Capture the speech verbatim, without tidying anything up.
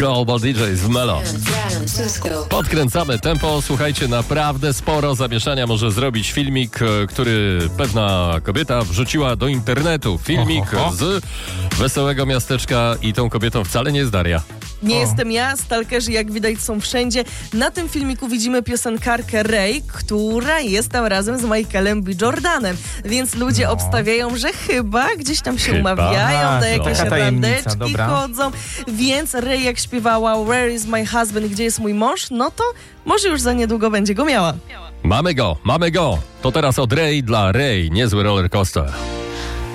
Global D Js w Melo. Podkręcamy tempo. Słuchajcie, naprawdę sporo zamieszania może zrobić filmik, który pewna kobieta wrzuciła do internetu. Filmik Oho. z wesołego miasteczka i tą kobietą wcale nie jest Daria. Nie O. jestem ja, stalkerzy jak widać są wszędzie. Na tym filmiku widzimy piosenkarkę Ray, która jest tam razem z Michaelem B. Jordanem. Więc ludzie No. obstawiają, że chyba gdzieś tam się Chyba. umawiają, A, na to jakieś taka tajemnica, randeczki dobra. chodzą. Więc Ray jak śpiewała Where is my husband, gdzie jest mój mąż, no to może już za niedługo będzie go miała. Mamy go, mamy go. To teraz od Ray dla Ray. Niezły roller coaster.